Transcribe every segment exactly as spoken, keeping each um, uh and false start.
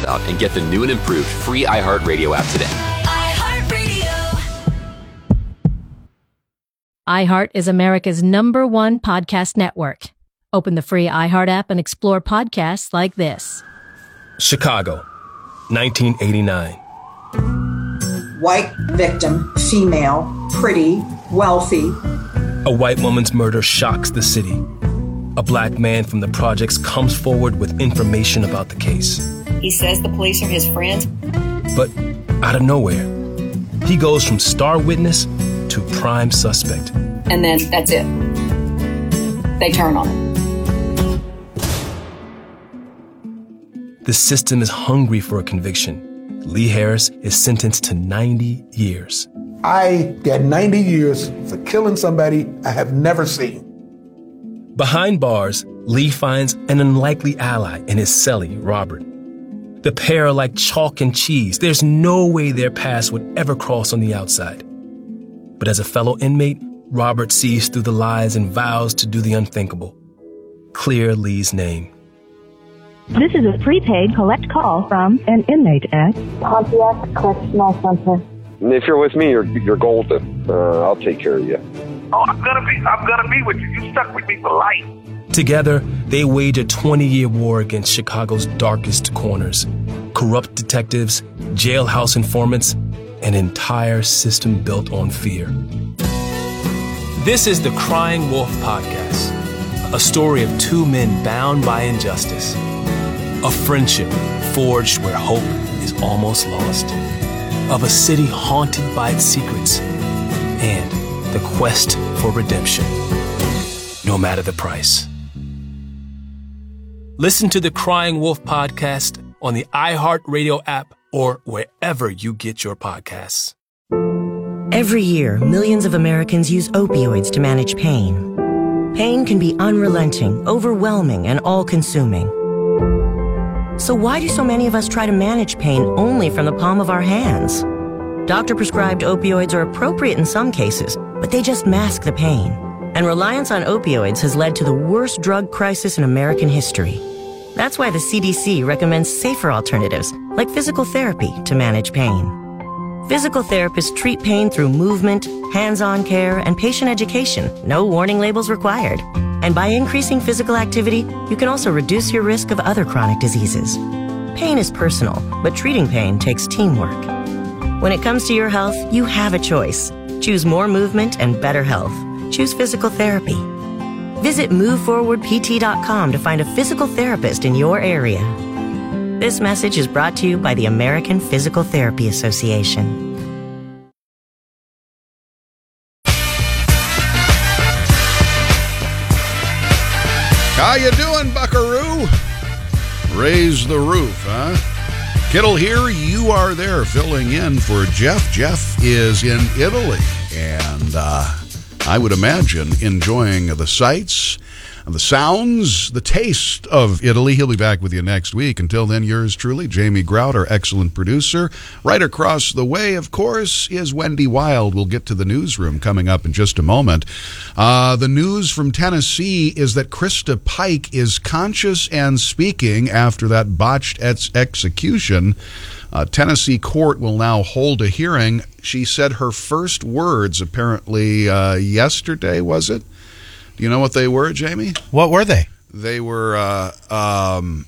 about and get the new and improved free iHeartRadio app today. iHeart is America's number one podcast network. Open the free iHeart app and explore podcasts like this. Chicago, nineteen eighty-nine. White victim, female, pretty, wealthy. A white woman's murder shocks the city. A black man from the projects comes forward with information about the case. He says the police are his friends. But out of nowhere, he goes from star witness to prime suspect. And then that's it. They turn on him. The system is hungry for a conviction. Lee Harris is sentenced to ninety years. I got ninety years for killing somebody I have never seen. Behind bars, Lee finds an unlikely ally in his cellie, Robert. The pair are like chalk and cheese. There's no way their paths would ever cross on the outside. But as a fellow inmate, Robert sees through the lies and vows to do the unthinkable. Clear Lee's name. This is a prepaid collect call from an inmate at Pontiac Correctional Center. If you're with me, you're you're golden. Uh, I'll take care of you. Oh, I'm gonna be I'm gonna be with you. You stuck with me for life. Together, they wage a twenty-year war against Chicago's darkest corners. Corrupt detectives, jailhouse informants, an entire system built on fear. This is the Crying Wolf Podcast, a story of two men bound by injustice. A friendship forged where hope is almost lost. Of a city haunted by its secrets. And the quest for redemption, no matter the price. Listen to the Crying Wolf Podcast on the iHeartRadio app or wherever you get your podcasts. Every year, millions of Americans use opioids to manage pain. Pain can be unrelenting, overwhelming, and all-consuming. So why do so many of us try to manage pain only from the palm of our hands? Doctor-prescribed opioids are appropriate in some cases, but they just mask the pain. And reliance on opioids has led to the worst drug crisis in American history. That's why the C D C recommends safer alternatives, like physical therapy, to manage pain. Physical therapists treat pain through movement, hands-on care, and patient education. No warning labels required. And by increasing physical activity, you can also reduce your risk of other chronic diseases. Pain is personal, but treating pain takes teamwork. When it comes to your health, you have a choice. Choose more movement and better health. Choose physical therapy. Visit move forward p t dot com to find a physical therapist in your area. This message is brought to you by the American Physical Therapy Association. How you doing, buckaroo? Raise the roof, huh? Kittle here, you are there filling in for Jeff. Jeff is in Italy, and uh, I would imagine enjoying the sights, the sounds, the taste of Italy. He'll be back with you next week. Until then, yours truly, Jamie Grout, our excellent producer. Right across the way, of course, is Wendy Wild. We'll get to the newsroom coming up in just a moment. Uh, the news from Tennessee is that Krista Pike is conscious and speaking after that botched ex- execution. Uh, Tennessee court will now hold a hearing. She said her first words apparently uh, yesterday, was it? Do you know what they were, Jamie? What were they? They were uh, um,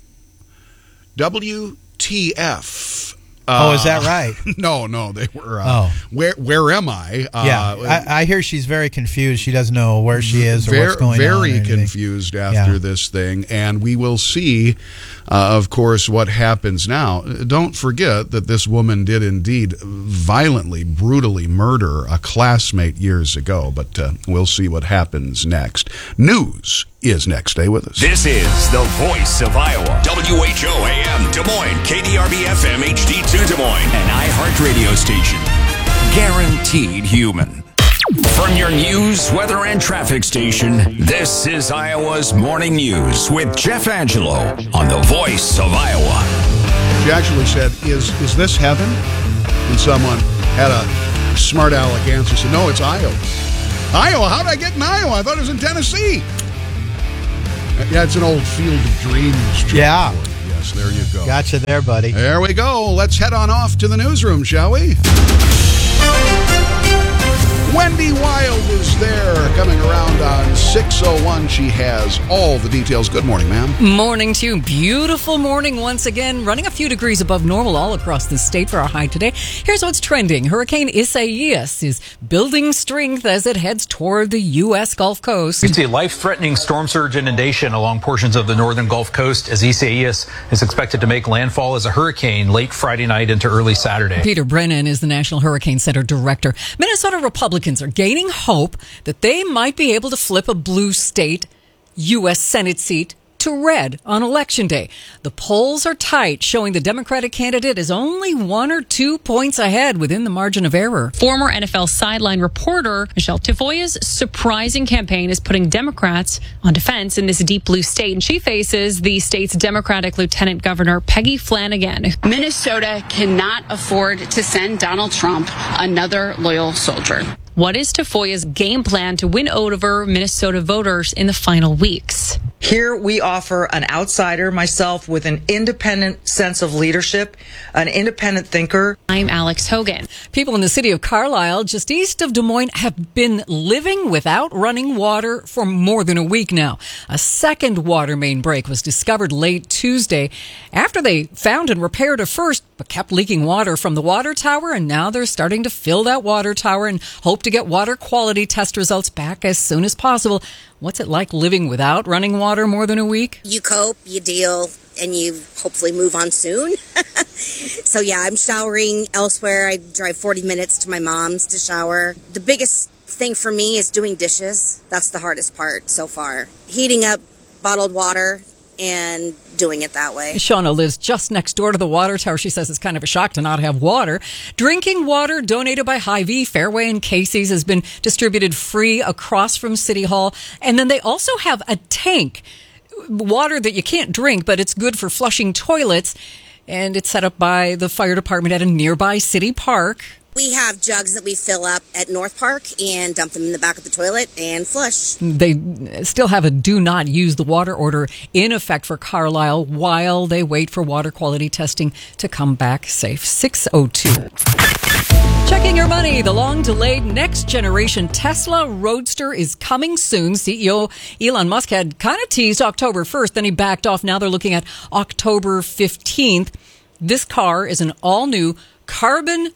W T F. Uh, oh, is that right? No, no, they were. Uh, oh, where where am I? Uh, yeah, I, I hear she's very confused. She doesn't know where she is or very, what's going very on. Very confused after yeah. this thing, and we will see, uh, of course, what happens now. Don't forget that this woman did indeed violently, brutally murder a classmate years ago, but uh, we'll see what happens next. News is next. Stay with us. This is the voice of Iowa. W H O A M Des Moines, K D R B F M H D two Des Moines, an iHeart radio station. Guaranteed human. From your news, weather, and traffic station, this is Iowa's Morning News with Jeff Angelo on the voice of Iowa. She actually said, is is this heaven? And someone had a smart aleck answer, said, no, it's Iowa. Iowa? How did I get in Iowa? I thought it was in Tennessee. Yeah, it's an old Field of Dreams. Yeah. Yes, Wiles. There you go. Gotcha there, buddy. There we go. Let's head on off to the newsroom, shall we? Wendy Wild is there, coming around on six oh one. She has all the details. Good morning, ma'am. Morning to you. Beautiful morning once again. Running a few degrees above normal all across the state for our high today. Here's what's trending. Hurricane Isaias is building strength as it heads toward the U S Gulf Coast. You can see a life-threatening storm surge inundation along portions of the northern Gulf Coast as Isaias is expected to make landfall as a hurricane late Friday night into early Saturday. Peter Brennan is the National Hurricane Center director. Minnesota Republicans are gaining hope that they might be able to flip a blue state U S Senate seat to red on Election Day. The polls are tight, showing the Democratic candidate is only one or two points ahead within the margin of error. Former N F L sideline reporter Michelle Tafoya's surprising campaign is putting Democrats on defense in this deep blue state, and she faces the state's Democratic Lieutenant Governor Peggy Flanagan. Minnesota cannot afford to send Donald Trump another loyal soldier. What is Tafoya's game plan to win over Minnesota voters in the final weeks? Here we offer an outsider, myself, with an independent sense of leadership, an independent thinker. I'm Alex Hogan. People in the city of Carlisle, just east of Des Moines, have been living without running water for more than a week now. A second water main break was discovered late Tuesday after they found and repaired a first, but kept leaking water from the water tower, and now they're starting to fill that water tower and hope to get water quality test results back as soon as possible. What's it like living without running water more than a week? You cope, you deal, and you hopefully move on soon. So yeah, I'm showering elsewhere. I drive forty minutes to my mom's to shower. The biggest thing for me is doing dishes. That's the hardest part so far. Heating up bottled water and doing it that way. Shauna lives just next door to the water tower. She says it's kind of a shock to not have water. Drinking water donated by Hy-Vee, Fairway, and Casey's has been distributed free across from City Hall. And then they also have a tank, water that you can't drink, but it's good for flushing toilets. And it's set up by the fire department at a nearby city park. We have jugs that we fill up at North Park and dump them in the back of the toilet and flush. They still have a do not use the water order in effect for Carlisle while they wait for water quality testing to come back safe. six oh two. Checking your money. The long-delayed next-generation Tesla Roadster is coming soon. C E O Elon Musk had kind of teased October first, then he backed off. Now they're looking at October fifteenth. This car is an all-new carbon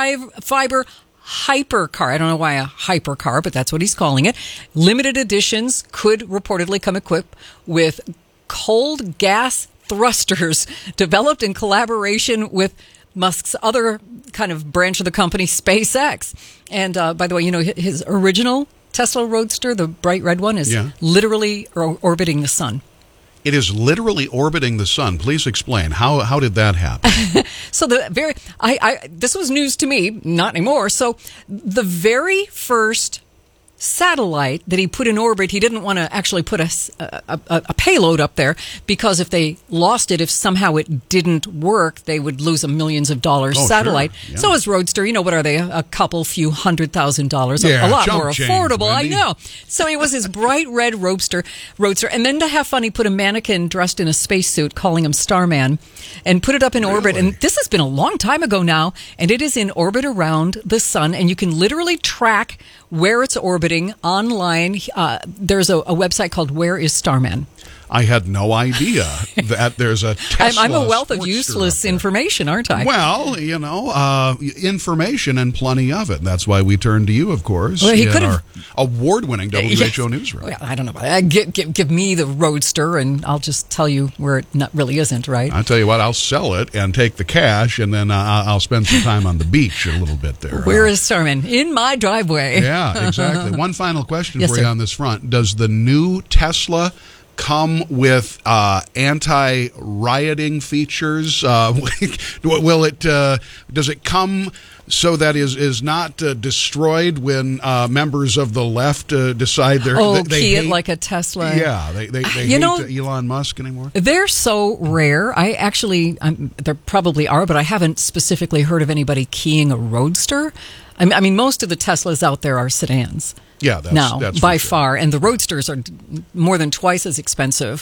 fiber hypercar. I don't know why a hypercar, but that's what he's calling it. Limited editions could reportedly come equipped with cold gas thrusters developed in collaboration with Musk's other kind of branch of the company, SpaceX. And uh, by the way, you know, his original Tesla Roadster, the bright red one, is yeah. literally or- orbiting the sun. It is literally orbiting the sun. Please explain. How how did that happen? So the very, I, I this was news to me, not anymore. So the very first satellite that he put in orbit, he didn't want to actually put a, a, a, a payload up there because if they lost it, if somehow it didn't work, they would lose a millions of dollars oh, satellite. Sure. Yeah. So his Roadster, you know, what are they? A couple, few hundred thousand dollars. Yeah, a, a lot more change, affordable, Wendy. I know. So it was his bright red Roadster, Roadster. And then to have fun, he put a mannequin dressed in a spacesuit, calling him Starman, and put it up in really? orbit. And this has been a long time ago now, and it is in orbit around the sun, and you can literally track where it's orbiting online. Uh, there's a, a website called Where is Starman? I had no idea that there's a Tesla I'm, I'm a wealth of useless information, aren't I? Well, you know, uh, information and plenty of it. That's why we turn to you, of course, well, he in could our award-winning W H O yes. newsroom. Well, I don't know about that. Give, give, give me the Roadster, and I'll just tell you where it not really isn't, right? I'll tell you what, I'll sell it and take the cash, and then uh, I'll spend some time on the beach a little bit there. Where uh, is Starman? In my driveway. Yeah, exactly. One final question yes, for sir. you on this front. Does the new Tesla come with uh, anti-rioting features? Uh, will it? Uh, does it come so that is is not uh, destroyed when uh, members of the left uh, decide they're oh, they, they key hate, it like a Tesla? Yeah, they they, they you hate know, Elon Musk anymore. They're so rare. I actually, I'm, there probably are, but I haven't specifically heard of anybody keying a Roadster. I mean, I mean most of the Teslas out there are sedans. Yeah, that's, now that's by sure. far, and the Roadsters are more than twice as expensive.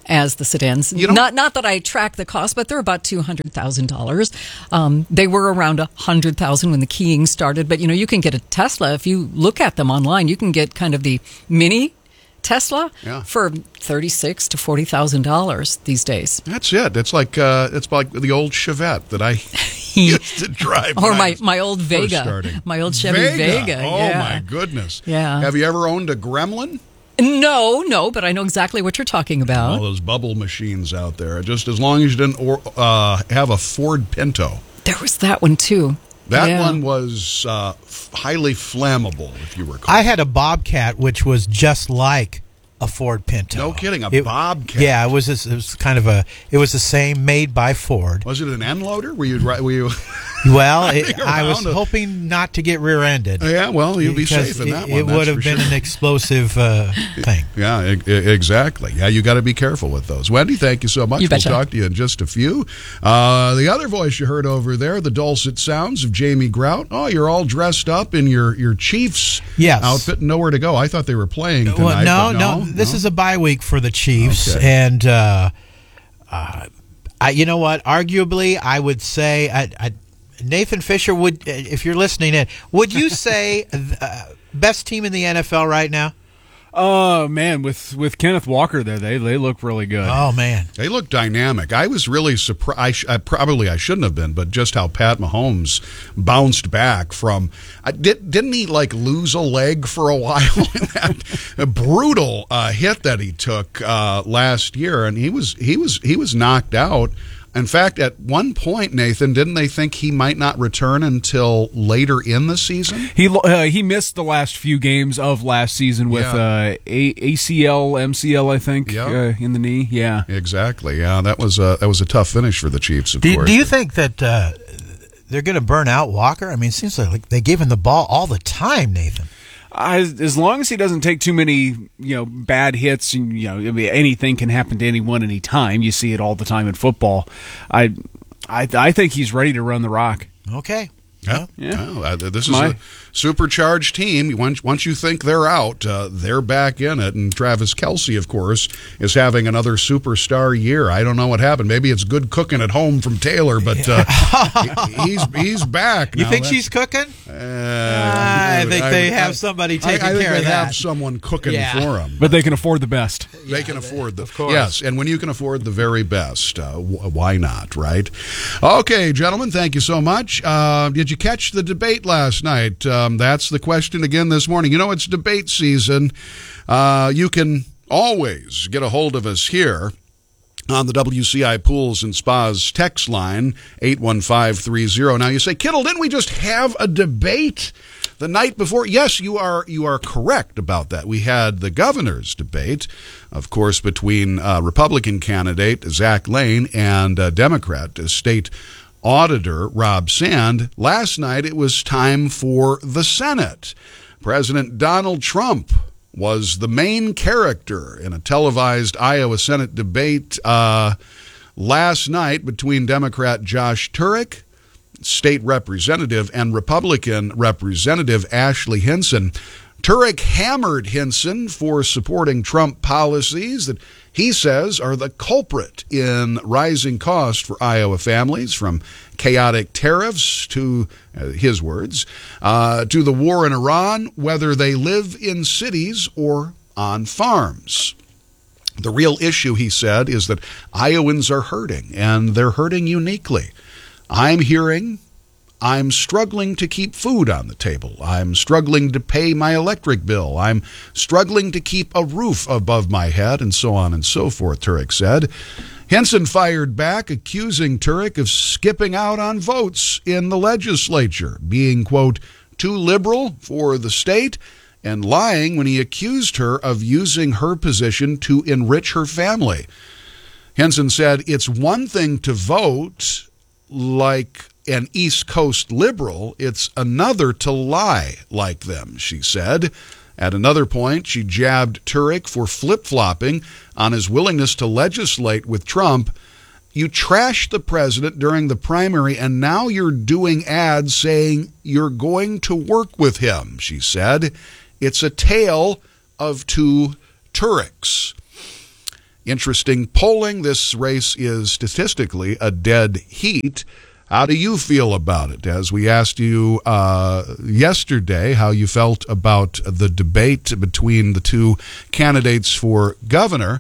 as the sedans. You know, not not that I track the cost, but they're about two hundred thousand dollars. Um, they were around one hundred thousand dollars when the keying started. But, you know, you can get a Tesla. If you look at them online, you can get kind of the mini Tesla yeah. for thirty-six to forty thousand dollars these days. That's it. It's like uh, it's like the old Chevette that I used to drive. Or my, my old Vega, my old Chevy Vega. Vega. Oh yeah. my goodness! Yeah. Have you ever owned a Gremlin? No, no, but I know exactly what you're talking about. All those bubble machines out there. Just as long as you didn't or, uh, have a Ford Pinto. There was that one too. That yeah. one was uh, f- highly flammable, if you recall. I had a Bobcat, which was just like a Ford Pinto. No kidding, a it, Bobcat. Yeah, it was. It was kind of a. It was the same, made by Ford. Was it an end loader? Were you? Were you? Well, it, I was a, hoping not to get rear-ended. Yeah, well, you'll be safe in that it, one. It would have been sure. an explosive uh, thing. Yeah, e- exactly. Yeah, you got to be careful with those. Wendy, thank you so much. You we'll betcha. talk to you in just a few. Uh, the other voice you heard over there, the dulcet sounds of Jamie Grout. Oh, you're all dressed up in your, your Chiefs yes. outfit and nowhere to go. I thought they were playing tonight. Well, no, no, no, This no? is a bye week for the Chiefs. Okay. And, uh, uh, I, you know what? Arguably, I would say... I, I, Nathan Fisher, would if you're listening in, would you say uh, best team in the N F L right now? Oh man, with with Kenneth Walker there, they they look really good. Oh man, they look dynamic. I was really surprised. I, probably I shouldn't have been, but just how Pat Mahomes bounced back from. I did, didn't he like lose a leg for a while in that brutal uh, hit that he took uh, last year, and he was he was he was knocked out. In fact, at one point, Nathan, didn't they think he might not return until later in the season? He uh, he missed the last few games of last season with yeah. uh, A- ACL, M C L, I think, yeah. uh, in the knee. Yeah, exactly. Yeah, that was a that was a tough finish for the Chiefs. Of do, course. Do you think that uh, they're going to burn out Walker? I mean, it seems like they gave him the ball all the time, Nathan. I, as long as he doesn't take too many, you know, bad hits, and you know, I mean, anything can happen to anyone, anytime. You see it all the time in football. I, I, I think he's ready to run the rock. Okay. Yeah, yeah. Oh, uh, this is My. a supercharged team. Once once you think they're out, uh, they're back in it. And Travis Kelce, of course, is having another superstar year. I don't know what happened. Maybe it's good cooking at home from Taylor, but uh, he, he's he's back. You now. think That's, she's cooking? Uh, I think they I, have I, somebody taking I, I think care they of that. have someone cooking yeah. for them. But they can afford the best. They yeah, can afford the of course. Yes, and when you can afford the very best, uh, w- why not, right? Okay, gentlemen, thank you so much. Uh, did you catch the debate last night? Um, that's the question again this morning. You know, it's debate season. Uh, you can always get a hold of us here on the W C I Pools and Spas text line, eight one five three zero. Now you say, Kittle, didn't we just have a debate the night before? Yes, you are you are correct about that. We had the governor's debate, of course, between uh, Republican candidate Zach Lane and uh, Democrat uh, state Auditor Rob Sand. Last night it was time for the Senate. President Donald Trump was the main character in a televised Iowa Senate debate uh, last night between Democrat Josh Turek, state representative, and Republican Representative Ashley Hinson. Turek hammered Hinson for supporting Trump policies that he says are the culprit in rising costs for Iowa families, from chaotic tariffs to, uh, his words, uh, to the war in Iran, whether they live in cities or on farms. The real issue, he said, is that Iowans are hurting, and they're hurting uniquely. I'm hearing I'm struggling to keep food on the table. I'm struggling to pay my electric bill. I'm struggling to keep a roof above my head, and so on and so forth, Turek said. Hinson fired back, accusing Turek of skipping out on votes in the legislature, being, quote, too liberal for the state, and lying when he accused her of using her position to enrich her family. Hinson said, it's one thing to vote like an East Coast liberal, it's another to lie like them, she said. At another point, she jabbed Turek for flip-flopping on his willingness to legislate with Trump. You trashed the president during the primary, and now you're doing ads saying you're going to work with him, she said. It's a tale of two Tureks. Interesting polling. This race is statistically a dead heat. How do you feel about it? As we asked you uh, yesterday how you felt about the debate between the two candidates for governor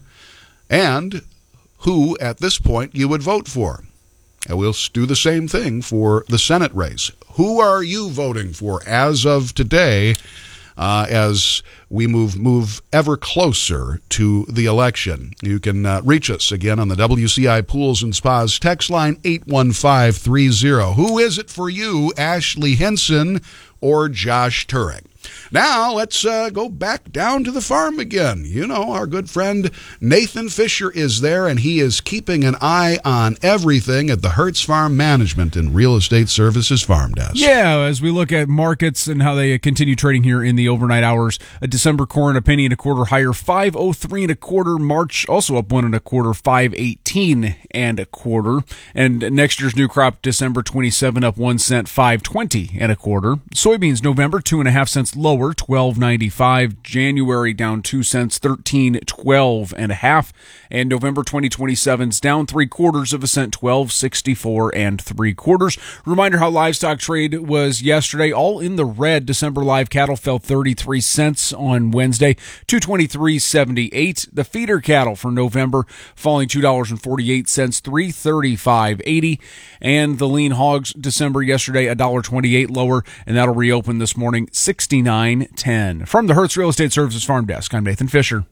and who, at this point, you would vote for. And we'll do the same thing for the Senate race. Who are you voting for as of today uh, as we move move ever closer to the election? You can uh, reach us again on the W C I Pools and Spas text line eight one five three zero. Who is it for you, Ashley Hinson or Josh Turek? Now, let's uh, go back down to the farm again. You know, our good friend Nathan Fisher is there, and he is keeping an eye on everything at the Hertz Farm Management and Real Estate Services Farm Desk. Yeah, as we look at markets and how they continue trading here in the overnight hours, a December corn a penny and a quarter higher, five oh three and a quarter. March also up one and a quarter, five eighteen and a quarter. And next year's new crop, December twenty-seven, up one cent, five twenty and a quarter. Soybeans, November, two and a half cents lower, twelve ninety-five. January down two cents, thirteen twelve and a half. And November twenty twenty-seven's down three quarters of a cent, twelve sixty-four and three quarters. Reminder how livestock trade was yesterday, all in the red. December live cattle fell thirty-three cents on Wednesday, two twenty-three seventy-eight. The feeder cattle for November falling two dollars and forty-eight cents, three thirty-five eighty. And the lean hogs December yesterday, one dollar twenty-eight lower, and that'll reopen this morning, sixty-nine ten. From the Hertz Real Estate Services Farm Desk, I'm Nathan Fisher.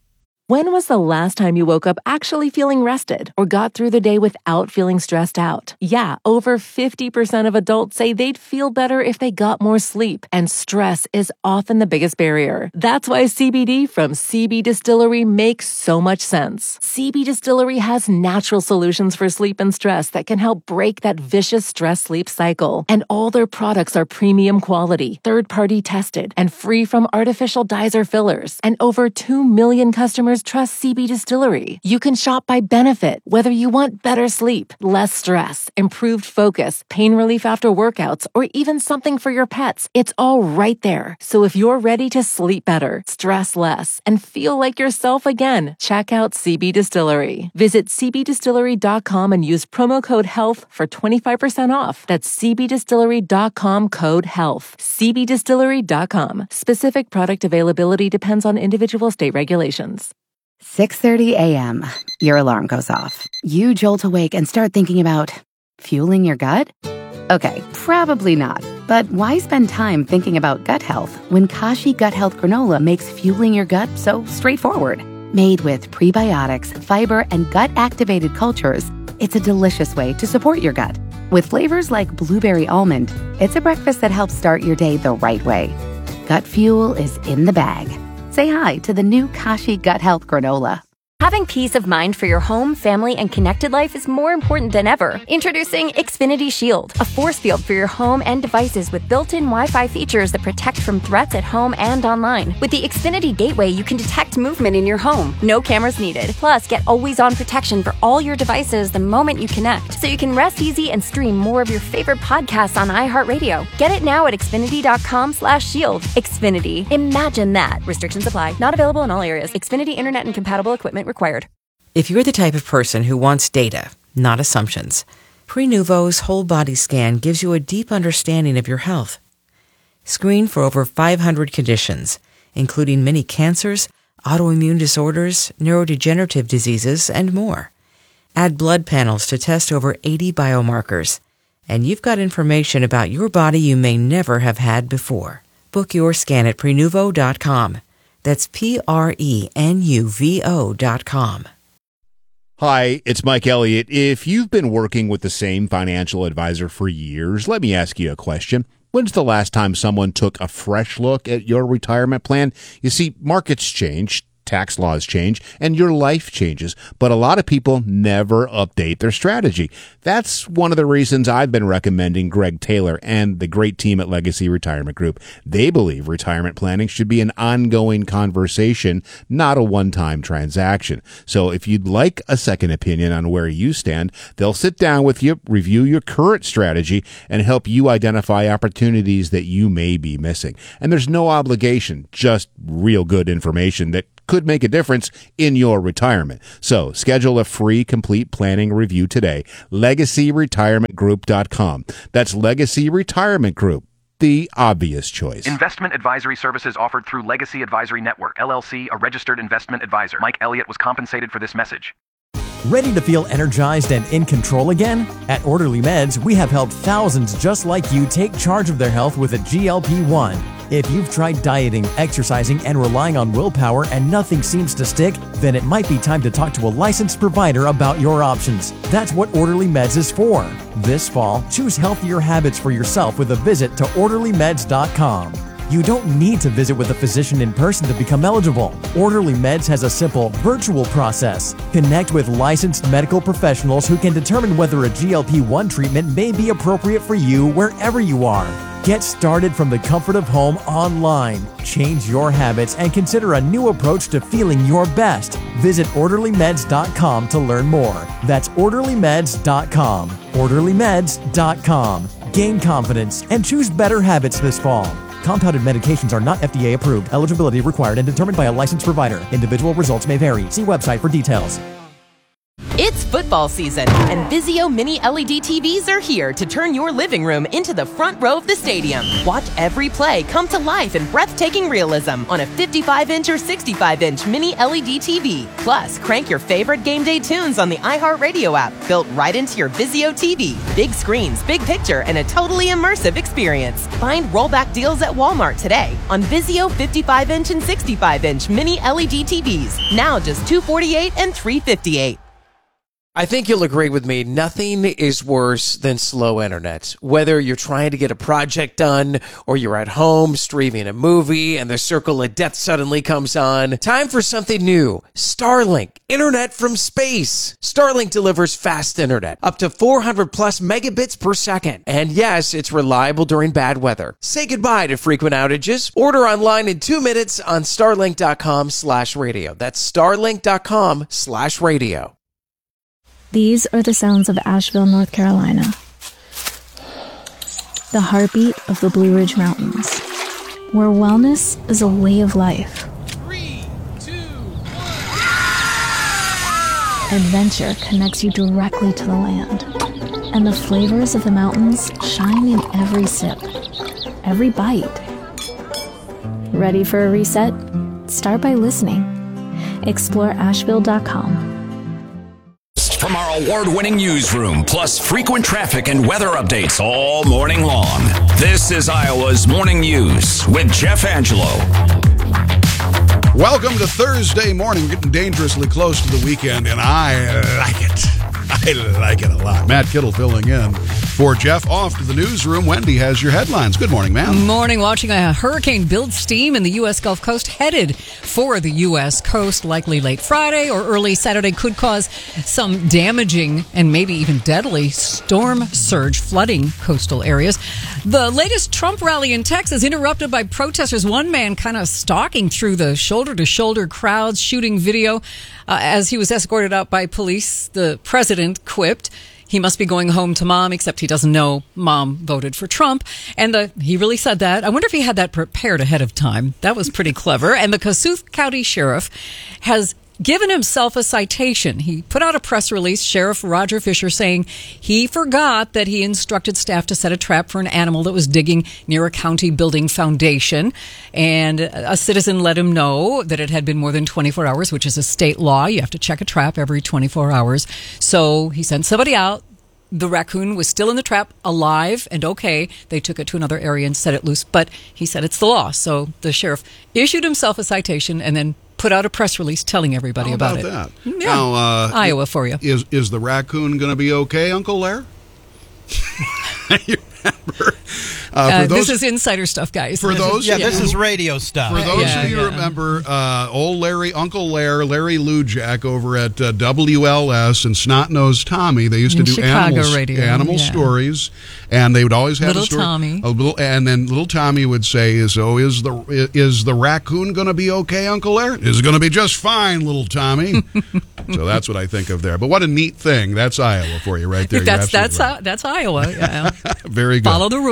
When was the last time you woke up actually feeling rested or got through the day without feeling stressed out? Yeah, over fifty percent of adults say they'd feel better if they got more sleep, and stress is often the biggest barrier. That's why C B D from C B Distillery makes so much sense. C B Distillery has natural solutions for sleep and stress that can help break that vicious stress-sleep cycle. And all their products are premium quality, third-party tested, and free from artificial dyes or fillers. And over two million customers trust C B Distillery. You can shop by benefit, whether you want better sleep, less stress, improved focus, pain relief after workouts, or even something for your pets. It's all right there. So if you're ready to sleep better, stress less, and feel like yourself again, check out C B Distillery. Visit c b distillery dot com and use promo code HEALTH for twenty-five percent off. That's c b distillery dot com code HEALTH. c b distillery dot com. Specific product availability depends on individual state regulations. six thirty a.m. Your alarm goes off. You jolt awake and start thinking about fueling your gut? Okay, probably not. But why spend time thinking about gut health when Kashi Gut Health Granola makes fueling your gut so straightforward? Made with prebiotics, fiber, and gut-activated cultures, it's a delicious way to support your gut. With flavors like blueberry almond, it's a breakfast that helps start your day the right way. Gut fuel is in the bag. Say hi to the new Kashi Gut Health Granola. Having peace of mind for your home, family, and connected life is more important than ever. Introducing Xfinity Shield, a force field for your home and devices with built-in Wi-Fi features that protect from threats at home and online. With the Xfinity Gateway, you can detect movement in your home. No cameras needed. Plus, get always-on protection for all your devices the moment you connect, so you can rest easy and stream more of your favorite podcasts on iHeartRadio. Get it now at xfinity dot com slash shield. Xfinity. Imagine that. Restrictions apply. Not available in all areas. Xfinity Internet and compatible equipment required. If you're the type of person who wants data, not assumptions, Prenuvo's whole body scan gives you a deep understanding of your health. Screen for over five hundred conditions, including many cancers, autoimmune disorders, neurodegenerative diseases, and more. Add blood panels to test over eighty biomarkers, and you've got information about your body you may never have had before. Book your scan at Prenuvo dot com. That's P R E N U V O dot com. Hi, it's Mike Elliott. If you've been working with the same financial advisor for years, let me ask you a question. When's the last time someone took a fresh look at your retirement plan? You see, markets change, tax laws change, and your life changes, but a lot of people never update their strategy. That's one of the reasons I've been recommending Greg Taylor and the great team at Legacy Retirement Group. They believe retirement planning should be an ongoing conversation, not a one-time transaction. So if you'd like a second opinion on where you stand, they'll sit down with you, review your current strategy, and help you identify opportunities that you may be missing. And there's no obligation, just real good information that could make a difference in your retirement. So schedule a free complete planning review today. legacy retirement group dot com. That's Legacy Retirement Group, the obvious choice. Investment advisory services offered through Legacy Advisory Network, L L C, a registered investment advisor. Mike Elliott was compensated for this message. Ready to feel energized and in control again? At Orderly Meds, we have helped thousands just like you take charge of their health with a G L P one. If you've tried dieting, exercising, and relying on willpower and nothing seems to stick, then it might be time to talk to a licensed provider about your options. That's what Orderly Meds is for. This fall, choose healthier habits for yourself with a visit to orderly meds dot com. You don't need to visit with a physician in person to become eligible. Orderly Meds has a simple, virtual process. Connect with licensed medical professionals who can determine whether a G L P one treatment may be appropriate for you wherever you are. Get started from the comfort of home online. Change your habits and consider a new approach to feeling your best. Visit orderly meds dot com to learn more. That's orderly meds dot com. orderly meds dot com. Gain confidence and choose better habits this fall. Compounded medications are not F D A approved. Eligibility required and determined by a licensed provider. Individual results may vary. See website for details. It's football season, and Vizio Mini L E D T Vs are here to turn your living room into the front row of the stadium. Watch every play come to life in breathtaking realism on a fifty-five inch or sixty-five inch Mini L E D T V. Plus, crank your favorite game day tunes on the iHeartRadio app, built right into your Vizio T V. Big screens, big picture, and a totally immersive experience. Find rollback deals at Walmart today on Vizio fifty-five inch and sixty-five inch Mini L E D T Vs. Now just two hundred forty-eight dollars and three hundred fifty-eight dollars. I think you'll agree with me. Nothing is worse than slow internet. Whether you're trying to get a project done or you're at home streaming a movie and the circle of death suddenly comes on. Time for something new. Starlink. Internet from space. Starlink delivers fast internet. Up to four hundred plus megabits per second. And yes, it's reliable during bad weather. Say goodbye to frequent outages. Order online in two minutes on starlink.com slash radio. That's starlink.com slash radio. These are the sounds of Asheville, North Carolina. The heartbeat of the Blue Ridge Mountains, where wellness is a way of life. Three, two, one. Adventure connects you directly to the land, and the flavors of the mountains shine in every sip, every bite. Ready for a reset? Start by listening. Explore asheville dot com. From our award-winning newsroom, plus frequent traffic and weather updates all morning long. This is Iowa's Morning News with Jeff Angelo. Welcome to Thursday morning, getting dangerously close to the weekend, and I like it. I like it a lot. Matt Kittle filling in for Jeff. Off to the newsroom. Wendy has your headlines. Good morning, ma'am. Morning. Watching a hurricane build steam in the U S Gulf Coast, headed for the U S coast, likely late Friday or early Saturday, could cause some damaging and maybe even deadly storm surge flooding coastal areas. The latest Trump rally in Texas interrupted by protesters. One man kind of stalking through the shoulder-to-shoulder crowds, shooting video uh, as he was escorted out by police. The president quipped he must be going home to mom, except he doesn't know mom voted for Trump. And the, he really said that. I wonder if he had that prepared ahead of time. That was pretty clever. And the Kossuth County Sheriff has given himself a citation. He put out a press release, Sheriff Roger Fisher, saying he forgot that he instructed staff to set a trap for an animal that was digging near a county building foundation. And a citizen let him know that it had been more than twenty-four hours, which is a state law. You have to check a trap every twenty-four hours. So he sent somebody out. The raccoon was still in the trap, alive and okay. They took it to another area and set it loose. But he said it's the law. So the sheriff issued himself a citation and then put out a press release telling everybody How about, about it. That? Yeah. Now, uh, Iowa for you. Is is the raccoon going to be okay, Uncle Lair? You remember? Uh, Uh, for those, this is insider stuff, guys. For This those, is, Yeah, of this you- is radio stuff. For those Yeah, of you who yeah. remember, uh, old Larry, Uncle Lair, Larry Lujak over at uh, W L S and Snot Nosed Tommy, they used to In do Chicago animal, radio, animal yeah. stories, and they would always have Little a story. Tommy. A little, and then little Tommy would say, "So is the is the raccoon going to be okay, Uncle Lair? Is it going to be just fine, little Tommy?" So that's what I think of there. But what a neat thing! That's Iowa for you, right there. You're That's that's absolutely uh, that's Iowa. Yeah. right. Very good. Follow the rules.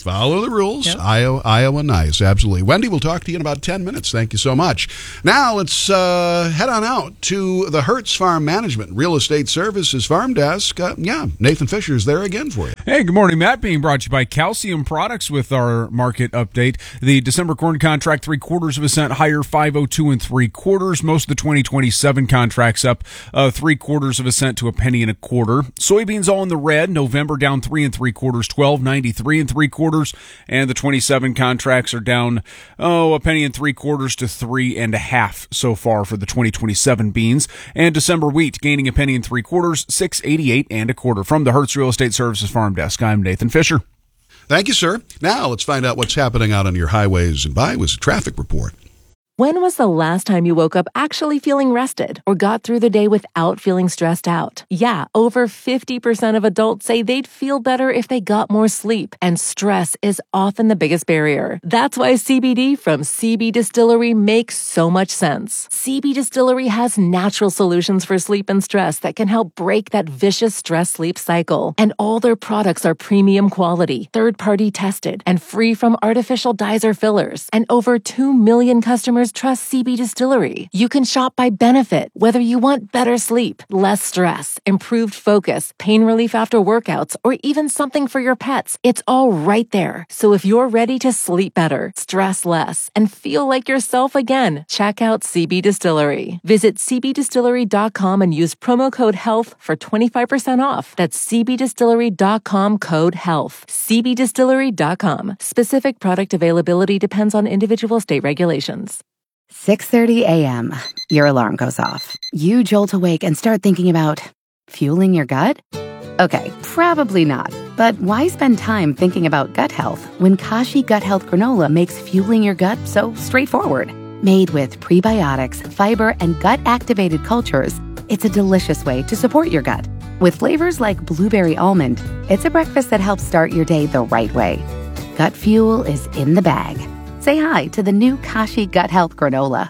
Follow the rules. Yep. Iowa, Iowa nice. Absolutely. Wendy, we'll talk to you in about ten minutes. Thank you so much. Now let's uh, head on out to the Hertz Farm Management Real Estate Services Farm Desk. Uh, yeah, Nathan Fisher's there again for you. Hey, good morning, Matt. Being brought to you by Calcium Products with our market update. The December corn contract, three quarters of a cent higher, five oh two and three quarters. Most of the twenty twenty-seven contracts up uh, three quarters of a cent to a penny and a quarter. Soybeans all in the red. November down three and three quarters, twelve ninety-three and three quarters, and the twenty-seven contracts are down oh a penny and three quarters to three and a half so far for the twenty twenty-seven beans. And December wheat gaining a penny and three quarters, six eighty-eight and a quarter. From the Hertz Real Estate Services Farm Desk, I'm Nathan Fisher. Thank you, sir. Now let's find out what's happening out on your highways and byways. A traffic report. When was the last time you woke up actually feeling rested or got through the day without feeling stressed out? Yeah, over fifty percent of adults say they'd feel better if they got more sleep, and stress is often the biggest barrier. That's why C B D from C B Distillery makes so much sense. C B Distillery has natural solutions for sleep and stress that can help break that vicious stress-sleep cycle. And all their products are premium quality, third-party tested, and free from artificial dyes or fillers. And over two million customers trust C B Distillery. You can shop by benefit, whether you want better sleep, less stress, improved focus, pain relief after workouts, or even something for your pets. It's all right there. So if you're ready to sleep better, stress less, and feel like yourself again, check out C B Distillery. Visit c b distillery dot com and use promo code HEALTH for twenty-five percent off. That's c b distillery dot com code HEALTH. c b distillery dot com. Specific product availability depends on individual state regulations. six thirty a.m. Your alarm goes off. You jolt awake and start thinking about fueling your gut? Okay, probably not. But why spend time thinking about gut health when Kashi Gut Health Granola makes fueling your gut so straightforward? Made with prebiotics, fiber, and gut-activated cultures, it's a delicious way to support your gut. With flavors like blueberry almond, it's a breakfast that helps start your day the right way. Gut fuel is in the bag. Say hi to the new Kashi Gut Health Granola.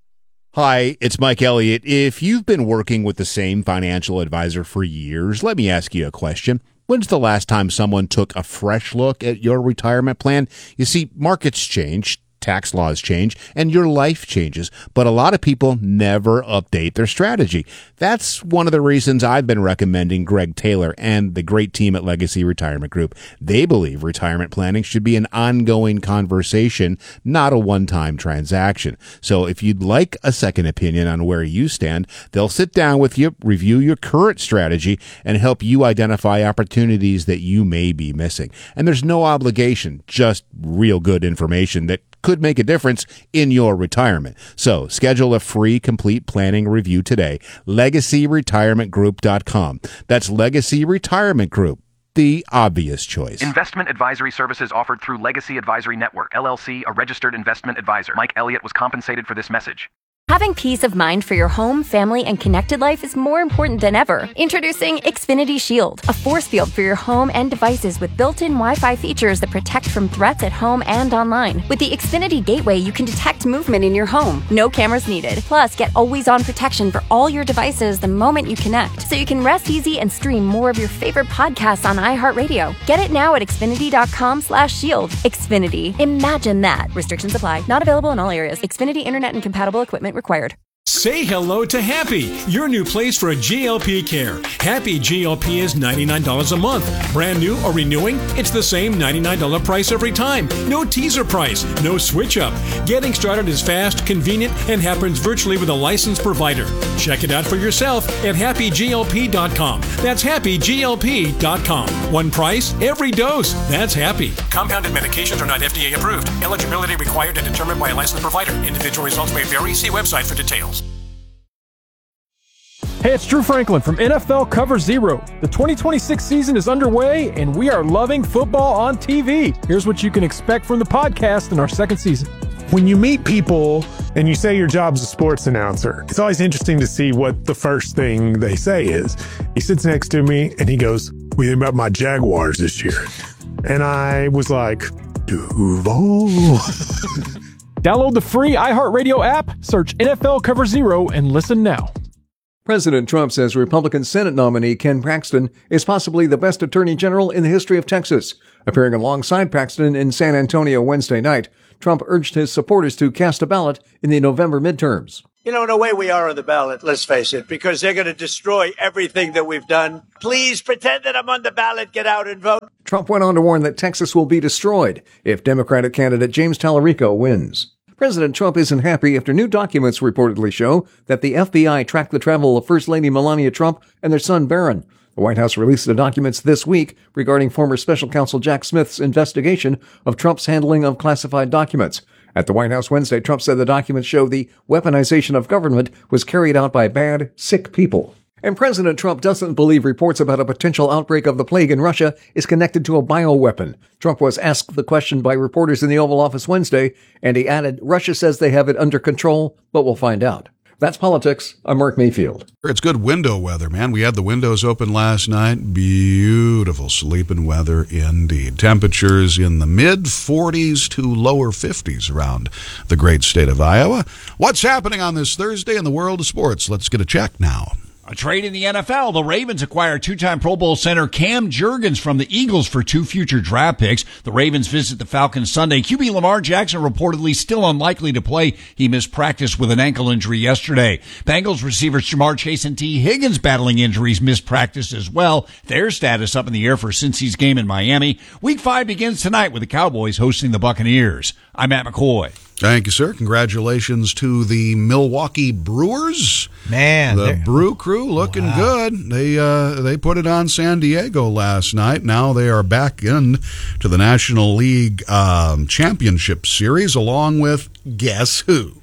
Hi, it's Mike Elliott. If you've been working with the same financial advisor for years, let me ask you a question. When's the last time someone took a fresh look at your retirement plan? You see, markets change, tax laws change, and your life changes, but a lot of people never update their strategy. That's one of the reasons I've been recommending Greg Taylor and the great team at Legacy Retirement Group. They believe retirement planning should be an ongoing conversation, not a one-time transaction. So if you'd like a second opinion on where you stand, they'll sit down with you, review your current strategy, and help you identify opportunities that you may be missing. And there's no obligation, just real good information that could make a difference in your retirement. So schedule a free complete planning review today. legacy retirement group dot com. That's Legacy Retirement Group, the obvious choice. Investment advisory services offered through Legacy Advisory Network, L L C, a registered investment advisor. Mike Elliott was compensated for this message. Having peace of mind for your home, family, and connected life is more important than ever. Introducing Xfinity Shield, a force field for your home and devices with built-in Wi-Fi features that protect from threats at home and online. With the Xfinity Gateway, you can detect movement in your home. No cameras needed. Plus, get always-on protection for all your devices the moment you connect, so you can rest easy and stream more of your favorite podcasts on iHeartRadio. Get it now at xfinity dot com slash shield. Xfinity. Imagine that. Restrictions apply. Not available in all areas. Xfinity Internet and compatible equipment required. Say hello to Happy, your new place for G L P care. Happy G L P is ninety-nine dollars a month. Brand new or renewing, it's the same ninety-nine dollars price every time. No teaser price, no switch up. Getting started is fast, convenient, and happens virtually with a licensed provider. Check it out for yourself at happy g l p dot com. That's happy g l p dot com. One price, every dose. That's Happy. Compounded medications are not F D A approved. Eligibility required and determined by a licensed provider. Individual results may vary. See website for details. Hey, it's Drew Franklin from N F L Cover Zero. The twenty twenty-six season is underway, and we are loving football on T V. Here's what you can expect from the podcast in our second season. When you meet people and you say your job's a sports announcer, it's always interesting to see what the first thing they say is. He sits next to me, and he goes, "What do you think about my Jaguars this year?" And I was like, Duval. Download the free iHeartRadio app, search N F L Cover Zero, and listen now. President Trump says Republican Senate nominee Ken Paxton is possibly the best attorney general in the history of Texas. Appearing alongside Paxton in San Antonio Wednesday night, Trump urged his supporters to cast a ballot in the November midterms. You know, the way we are on the ballot, let's face it, because they're going to destroy everything that we've done. Please pretend that I'm on the ballot, get out and vote. Trump went on to warn that Texas will be destroyed if Democratic candidate James Tallarico wins. President Trump isn't happy after new documents reportedly show that the F B I tracked the travel of First Lady Melania Trump and their son Barron. The White House released the documents this week regarding former Special Counsel Jack Smith's investigation of Trump's handling of classified documents. At the White House Wednesday, Trump said the documents show the weaponization of government was carried out by bad, sick people. And President Trump doesn't believe reports about a potential outbreak of the plague in Russia is connected to a bioweapon. Trump was asked the question by reporters in the Oval Office Wednesday, and he added, Russia says they have it under control, but we'll find out. That's politics. I'm Mark Mayfield. It's good window weather, man. We had the windows open last night. Beautiful sleeping weather indeed. Temperatures in the mid forties to lower fifties around the great state of Iowa. What's happening on this Thursday in the world of sports? Let's get a check now. A trade in the N F L. The Ravens acquire two-time Pro Bowl center Cam Jurgens from the Eagles for two future draft picks. The Ravens visit the Falcons Sunday. Q B Lamar Jackson reportedly still unlikely to play. He missed practice with an ankle injury yesterday. Bengals receivers Jamar Chase and T. Higgins battling injuries missed practice as well. Their status up in the air for Cincy's game in Miami. Week five begins tonight with the Cowboys hosting the Buccaneers. I'm Matt McCoy. Thank you, sir. Congratulations to the Milwaukee Brewers. Man, the Brew Crew looking wow. good. They uh, they put it on San Diego last night. Now they are back in to the National League um, Championship Series, along with guess who?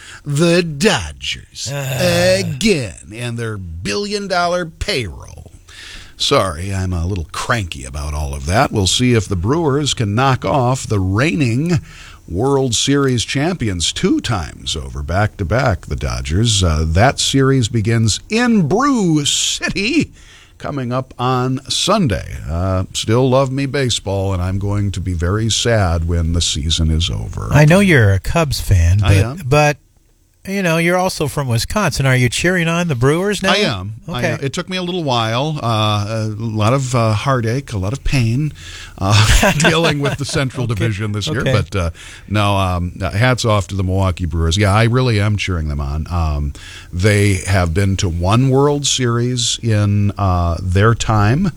The Dodgers uh. again, and their billion-dollar payroll. Sorry, I'm a little cranky about all of that. We'll see if the Brewers can knock off the reigning World Series champions two times over, back-to-back, the Dodgers. Uh, that series begins in Brew City coming up on Sunday. Uh, still love me baseball, and I'm going to be very sad when the season is over. I know you're a Cubs fan, but, I am. but you know, you're also from Wisconsin. Are you cheering on the Brewers now? I am. Okay. I am. It took me a little while, uh, a lot of uh, heartache, a lot of pain uh, dealing with the Central okay. Division this year. Okay. But uh, no, um, hats off to the Milwaukee Brewers. Yeah, I really am cheering them on. Um, they have been to one World Series in uh, their time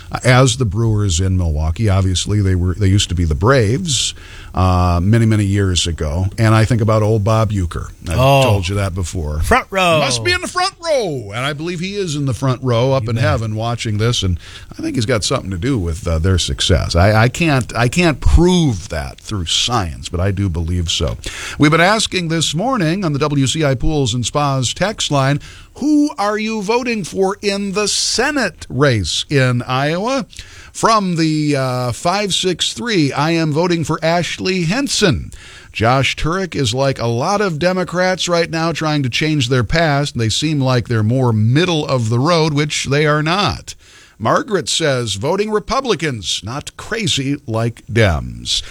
as the Brewers in Milwaukee. Obviously, they were they used to be the Braves uh, many, many years ago. And I think about old Bob Uecker. I've oh, told you that before. Front row. Must be in the front row. And I believe he is in the front row up you in bet. heaven watching this. And I think he's got something to do with uh, their success. I, I can't I can't prove that through science, but I do believe so. We've been asking this morning on the W C I Pools and Spas text line, who are you voting for in the Senate race in Iowa? From the uh, five six three, I am voting for Ashley Henson. Josh Turek is like a lot of Democrats right now trying to change their past. They seem like they're more middle of the road, which they are not. Margaret says, voting Republicans, not crazy like Dems.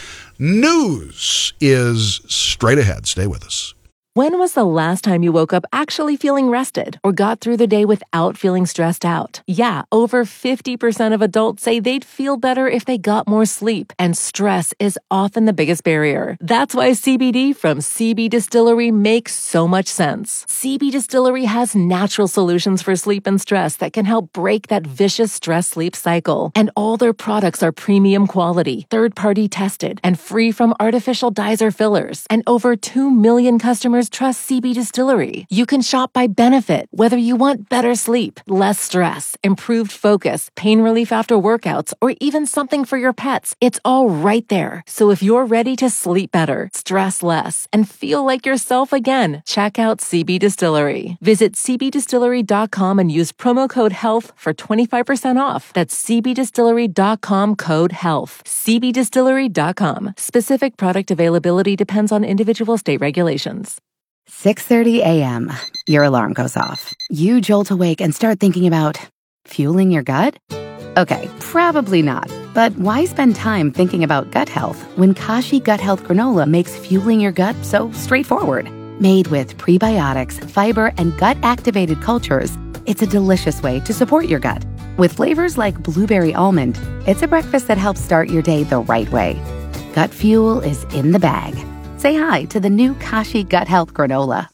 News is straight ahead. Stay with us. When was the last time you woke up actually feeling rested or got through the day without feeling stressed out? Yeah, over fifty percent of adults say they'd feel better if they got more sleep, and stress is often the biggest barrier. That's why C B D from C B Distillery makes so much sense. C B Distillery has natural solutions for sleep and stress that can help break that vicious stress-sleep cycle. And all their products are premium quality, third-party tested, and free from artificial dyes or fillers. And over two million customers trust C B Distillery. You can shop by benefit, whether you want better sleep, less stress, improved focus, pain relief after workouts, or even something for your pets. It's all right there. So if you're ready to sleep better, stress less, and feel like yourself again, check out C B Distillery. Visit c b distillery dot com and use promo code HEALTH for twenty-five percent off. That's c b distillery dot com code HEALTH. c b distillery dot com. Specific product availability depends on individual state regulations. six thirty a.m. Your alarm goes off. You jolt awake and start thinking about fueling your gut? Okay, probably not. But why spend time thinking about gut health when Kashi Gut Health Granola makes fueling your gut so straightforward? Made with prebiotics, fiber, and gut-activated cultures, it's a delicious way to support your gut. With flavors like blueberry almond, it's a breakfast that helps start your day the right way. Gut Fuel is in the bag. Say hi to the new Kashi Gut Health Granola.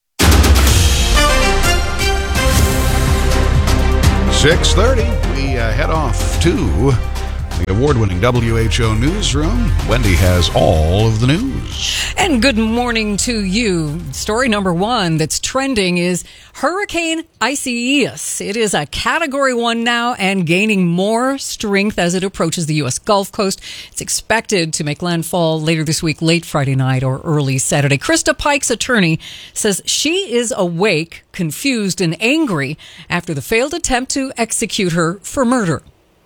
six thirty, we uh, head off to the award-winning W H O newsroom. Wendy has all of the news. And good morning to you. Story number one that's trending is Hurricane Isaias. It is a Category one now and gaining more strength as it approaches the U S Gulf Coast. It's expected to make landfall later this week, late Friday night or early Saturday. Krista Pike's attorney says she is awake, confused, and angry after the failed attempt to execute her for murder.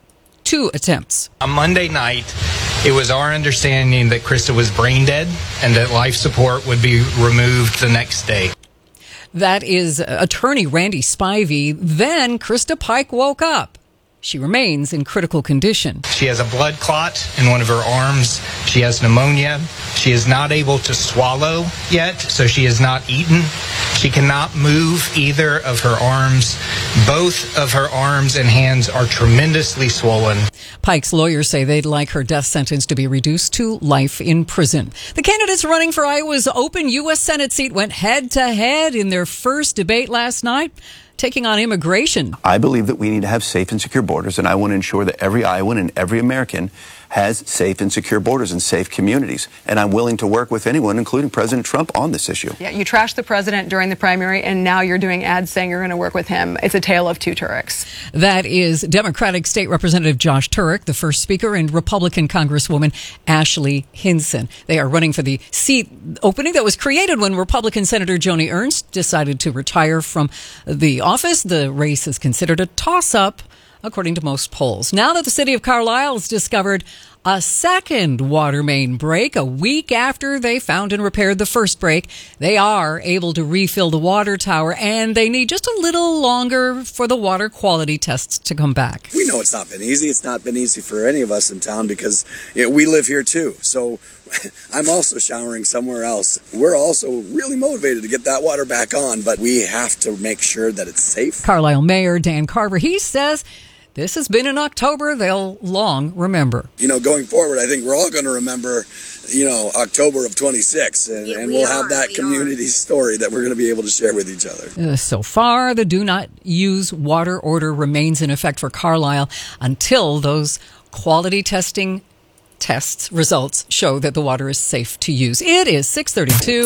Two attempts. On Monday night, it was our understanding that Krista was brain dead and that life support would be removed the next day. That is attorney Randy Spivey. Then Krista Pike woke up. She remains in critical condition. She has a blood clot in one of her arms. She has pneumonia. She is not able to swallow yet, so she has not eaten. She cannot move either of her arms. Both of her arms and hands are tremendously swollen. Pike's lawyers say they'd like her death sentence to be reduced to life in prison. The candidates running for Iowa's open U S Senate seat went head-to-head in their first debate last night, taking on immigration. I believe that we need to have safe and secure borders, and I want to ensure that every Iowan and every American has safe and secure borders and safe communities. And I'm willing to work with anyone, including President Trump, on this issue. Yeah, you trashed the president during the primary, and now you're doing ads saying you're going to work with him. It's a tale of two Turek's. That is Democratic State Representative Josh Turek, the first speaker, and Republican Congresswoman Ashley Hinson. They are running for the seat opening that was created when Republican Senator Joni Ernst decided to retire from the office. The race is considered a toss-up, according to most polls. Now that the city of Carlisle has discovered a second water main break a week after they found and repaired the first break, they are able to refill the water tower, and they need just a little longer for the water quality tests to come back. We know it's not been easy. It's not been easy for any of us in town because you know, we live here too. So I'm also showering somewhere else. We're also really motivated to get that water back on, but we have to make sure that it's safe. Carlisle Mayor Dan Carver, he says this has been in October they'll long remember. You know, going forward, I think we're all going to remember, you know, October of twenty-six, and, yeah, and we we'll are, have that we community are. story that we're going to be able to share with each other. Uh, so far, the do not use water order remains in effect for Carlisle until those quality testing tests results show that the water is safe to use. It is six thirty-two.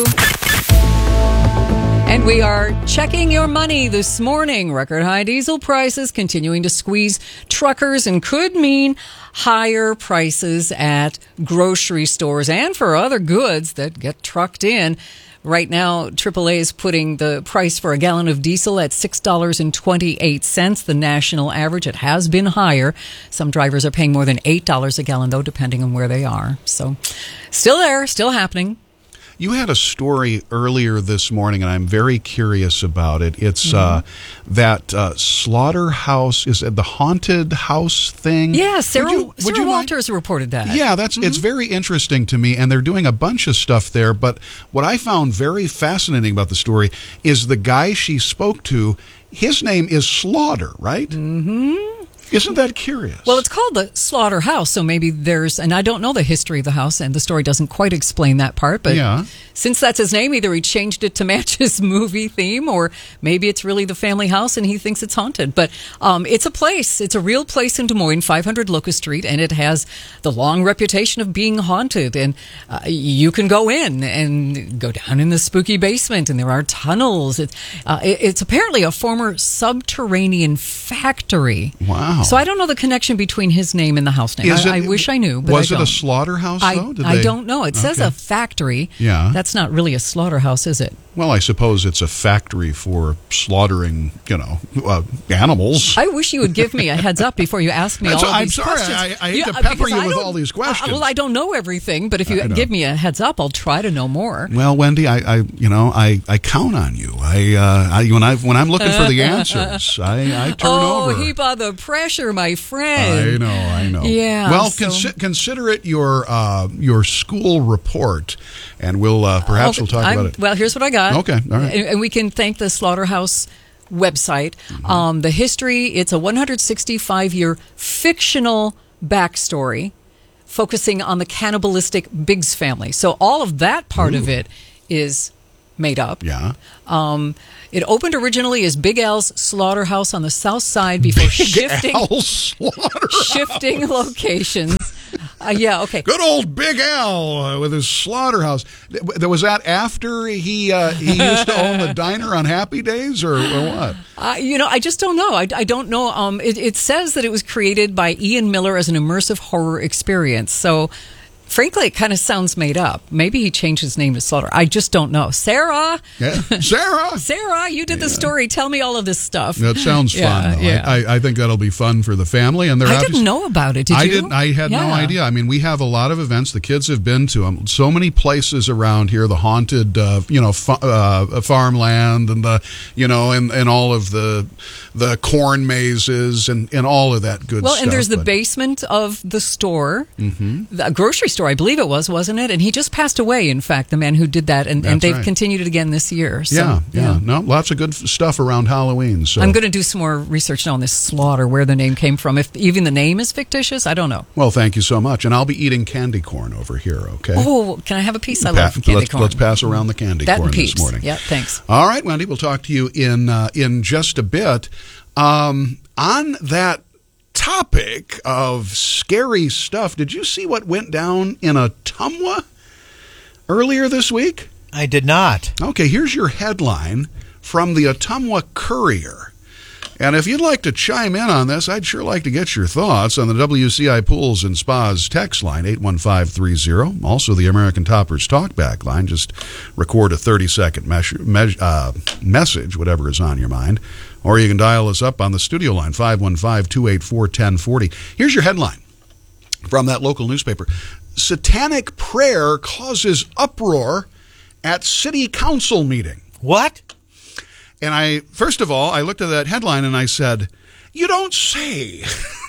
And we are checking your money this morning. Record high diesel prices continuing to squeeze truckers and could mean higher prices at grocery stores and for other goods that get trucked in. Right now, triple A is putting the price for a gallon of diesel at six dollars and twenty-eight cents, the national average. It has been higher. Some drivers are paying more than eight dollars a gallon, though, depending on where they are. So still there, still happening. You had a story earlier this morning, and I'm very curious about it. It's mm-hmm. uh, that uh, slaughterhouse, is it the haunted house thing? Yeah, Sarah, you, Sarah Walters mind? reported that. Yeah, that's mm-hmm. it's very interesting to me, and they're doing a bunch of stuff there. But what I found very fascinating about the story is the guy she spoke to, his name is Slaughter, right? Mm-hmm. Isn't that curious? Well, it's called the slaughterhouse, so maybe there's, and I don't know the history of the house, and the story doesn't quite explain that part, but yeah. since that's his name, either he changed it to match his movie theme, or maybe it's really the family house and he thinks it's haunted. But um, it's a place, it's a real place in Des Moines, five hundred Locust Street, and it has the long reputation of being haunted, and uh, you can go in and go down in the spooky basement, and there are tunnels. It, uh, it, it's apparently a former subterranean factory. Wow. So I don't know the connection between his name and the house name. Is I, it, I wish I knew, but was I don't. it a slaughterhouse, I, though? Did I they... don't know. It says okay. a factory. Yeah. That's not really a slaughterhouse, is it? Well, I suppose it's a factory for slaughtering, you know, uh, animals. I wish you would give me a heads up before you ask me all of I'm these sorry, questions. I, I hate You- to pepper because you I with don't- all these questions. Uh, well, I don't know everything, but if you I know. give me a heads up, I'll try to know more. Well, Wendy, I, I you know, I, I count on you. I, uh, I when I when I'm looking for the answers, I, I turn oh, over. heap of the pressure, my friend. I know, I know. Yeah. Well, so- consi- consider it your uh, your school report, and we'll uh, perhaps Okay, we'll talk I'm- about it. Well, here's what I got. Okay, all right. And, and we can thank the Slaughterhouse website. Mm-hmm. Um, the history, it's a one hundred sixty-five year fictional backstory focusing on the cannibalistic Biggs family. So all of that part Ooh. of it is made up. Yeah. Um, it opened originally as Big Al's Slaughterhouse on the south side before Big shifting Al's Slaughterhouse. shifting locations. Uh, yeah, okay. Good old Big Al uh, with his slaughterhouse. Th- Was that after he uh, he used to own the diner on Happy Days, or, or what? Uh, you know, I just don't know. I, I don't know. Um, it, it says that it was created by Ian Miller as an immersive horror experience. So, frankly, it kind of sounds made up. Maybe he changed his name to Slaughter. I just don't know. Sarah, Yeah. Sarah, Sarah, you did the story. Tell me all of this stuff. that sounds Yeah, fun. though. yeah. I, I, I think that'll be fun for the family, and they're. I obvious- didn't know about it. Did I you? didn't. I had no Yeah. idea. I mean, we have a lot of events. The kids have been to them. So many places around here. The haunted, uh, you know, fa- uh, farmland, and the, you know, and, and all of the the corn mazes, and, and all of that good Well, stuff. and there's the but- basement of the store, Mhm. the grocery store, I believe it was, wasn't it? And he just passed away, in fact, the man who did that, and, and That's they've right. continued it again this year. So, yeah, yeah, No, lots of good f- stuff around Halloween. So I'm going to do some more research now on this slaughter, where the name came from. If even the name is fictitious, I don't know. Well, thank you so much, and I'll be eating candy corn over here. Okay. Oh, can I have a piece? I Pa- love candy let's, corn. let's pass around the candy That corn and this Peeps. morning. Yeah, thanks. All right, Wendy, we'll talk to you in uh, in just a bit. Um, on that topic of scary stuff, did you see what went down in Ottumwa earlier this week? I did not. Okay, here's your headline from the Ottumwa Courier. And if you'd like to chime in on this, I'd sure like to get your thoughts on the W C I Pools and Spas text line, eight one five three zero. Also, the American Toppers talkback line. Just record a thirty-second mes- mes- uh, message, whatever is on your mind. Or you can dial us up on the studio line, five one five, two eight four, one zero four zero. Here's your headline from that local newspaper. Satanic prayer causes uproar at city council meeting. What? And I, first of all, I looked at that headline and I said, you don't say.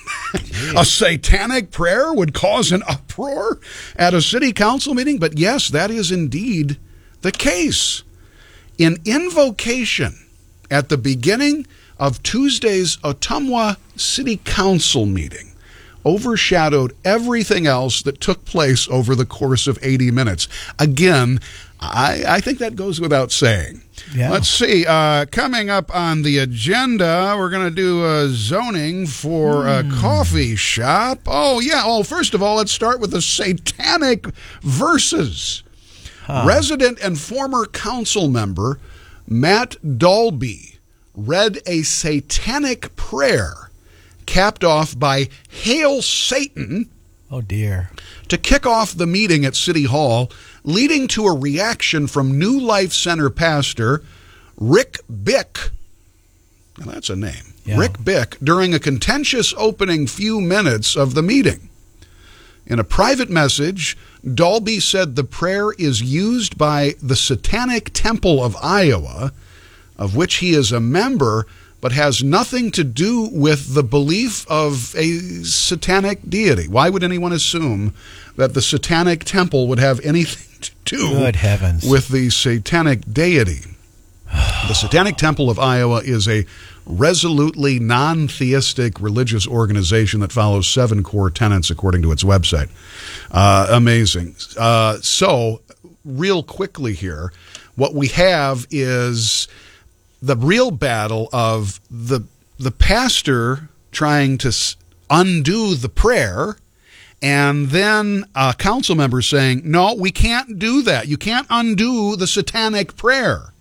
A satanic prayer would cause an uproar at a city council meeting? But yes, that is indeed the case. An invocation at the beginning of Tuesday's Ottumwa City Council meeting overshadowed everything else that took place over the course of eighty minutes. Again, I, I think that goes without saying. Yeah. Let's see. Uh, coming up on the agenda, we're going to do a zoning for a coffee shop. Oh, yeah. Well, first of all, let's start with the satanic verses. Huh. Resident and former council member Matt Dalby read a satanic prayer capped off by Hail Satan. Oh, dear. To kick off the meeting at City Hall, leading to a reaction from New Life Center pastor Rick Bick. Now that's a name. Yeah. Rick Bick, during a contentious opening few minutes of the meeting. In a private message, Dalby said the prayer is used by the Satanic Temple of Iowa, of which he is a member, but has nothing to do with the belief of a satanic deity. Why would anyone assume that the Satanic Temple would have anything to do Good heavens. with the satanic deity? The Satanic Temple of Iowa is a resolutely non-theistic religious organization that follows seven core tenets according to its website. Uh, amazing. Uh, so, real quickly here, what we have is the real battle of the the pastor trying to s- undo the prayer, and then a council member saying, no, we can't do that. You can't undo the satanic prayer.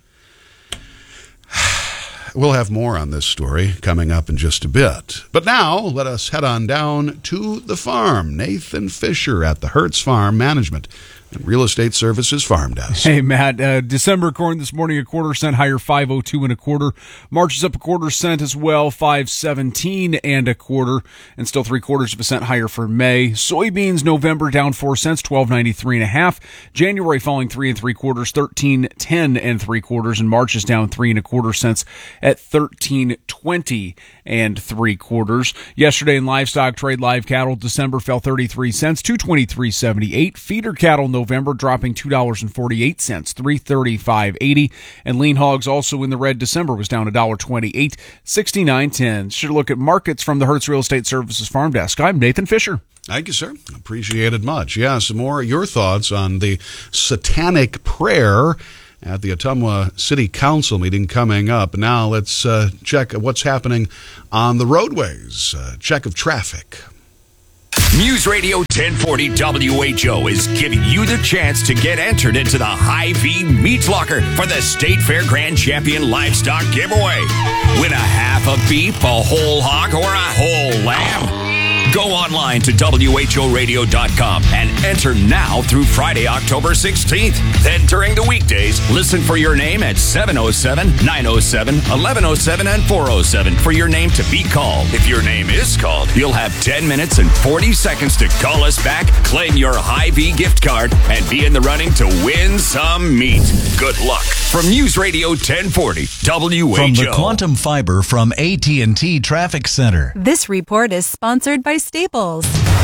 We'll have more on this story coming up in just a bit. But now, let us head on down to the farm. Nathan Fisher at the Hertz Farm Management and Real Estate Services Farm Desk. Hey, Matt, uh, December corn this morning a quarter cent higher, five oh two and a quarter. March is up a quarter cent as well, five seventeen and a quarter, and still three quarters of a cent higher for May. Soybeans November down four cents, twelve ninety-three and a half. January falling three and three quarters, thirteen ten and three quarters, and March is down three and a quarter cents at thirteen twenty and three quarters. Yesterday in livestock trade, live cattle December fell thirty-three cents, two twenty-three seventy-eight. Feeder cattle November dropping two dollars and forty-eight cents, three thirty-five eighty, and lean hogs also in the red. December was down one dollar twenty-eight, sixty-nine ten. Should look at markets from the Hertz Real Estate Services Farm Desk. I'm Nathan Fisher. Thank you, sir. Appreciated much. Yeah, some more of your thoughts on the satanic prayer at the Ottumwa City Council meeting coming up. Now let's uh, check what's happening on the roadways. Uh, check of traffic. News Radio ten forty W H O is giving you the chance to get entered into the Hy-Vee Meat Locker for the State Fair Grand Champion Livestock Giveaway. Win a half a beef, a whole hog, or a whole lamb. Go online to W H O radio dot com and enter now through Friday, October sixteenth. Then during the weekdays, listen for your name at seven oh seven, nine oh seven, eleven oh seven, and four oh seven for your name to be called. If your name is called, you'll have ten minutes and forty seconds to call us back, claim your Hy-Vee gift card, and be in the running to win some meat. Good luck. From News Radio ten forty W H O. From the Quantum Fiber from A T and T Traffic Center. This report is sponsored by Staples.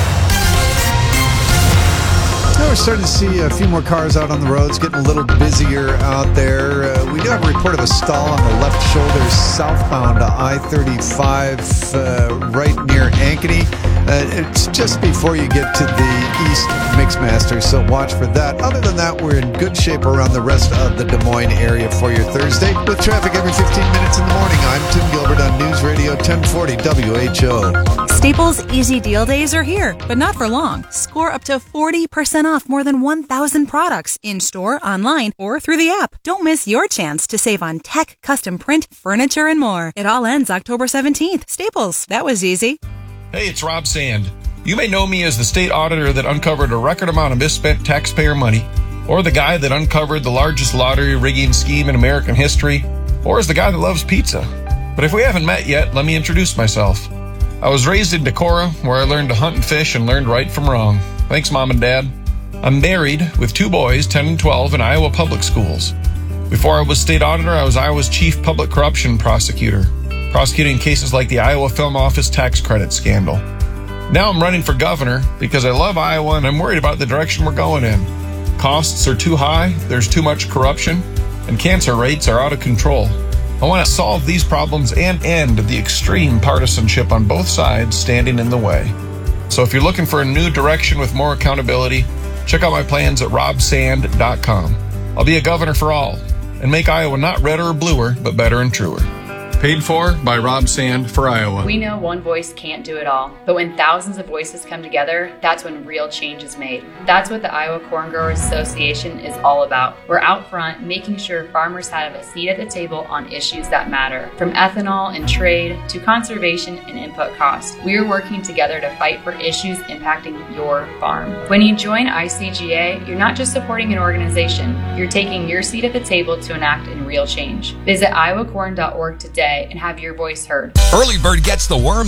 Now we're starting to see a few more cars out on the roads, getting a little busier out there. Uh, we do have a report of a stall on the left shoulder southbound to I thirty-five uh, right near Ankeny. Uh, it's just before you get to the east Mixmaster, so watch for that. Other than that, we're in good shape around the rest of the Des Moines area for your Thursday. With traffic every fifteen minutes in the morning, I'm Tim Gilbert on News Radio ten forty W H O. Staples Easy Deal Days are here, but not for long. Score up to forty percent off more than one thousand products in-store, online, or through the app. Don't miss your chance to save on tech, custom print, furniture, and more. It all ends October seventeenth. Staples, that was easy. Hey, it's Rob Sand. You may know me as the state auditor that uncovered a record amount of misspent taxpayer money, or the guy that uncovered the largest lottery rigging scheme in American history, or as the guy that loves pizza. But if we haven't met yet, let me introduce myself. I was raised in Decorah, where I learned to hunt and fish and learned right from wrong. Thanks, Mom and Dad. I'm married with two boys, ten and twelve, in Iowa public schools. Before I was state auditor, I was Iowa's chief public corruption prosecutor, prosecuting cases like the Iowa Film Office tax credit scandal. Now I'm running for governor because I love Iowa and I'm worried about the direction we're going in. Costs are too high, there's too much corruption, and cancer rates are out of control. I want to solve these problems and end the extreme partisanship on both sides standing in the way. So if you're looking for a new direction with more accountability, check out my plans at rob sand dot com. I'll be a governor for all and make Iowa not redder or bluer, but better and truer. Paid for by Rob Sand for Iowa. We know one voice can't do it all, but when thousands of voices come together, that's when real change is made. That's what the Iowa Corn Growers Association is all about. We're out front making sure farmers have a seat at the table on issues that matter, from ethanol and trade to conservation and input costs. We are working together to fight for issues impacting your farm. When you join I C G A, you're not just supporting an organization, you're taking your seat at the table to enact in real change. Visit iowa corn dot org today and have your voice heard. Early Bird gets the worm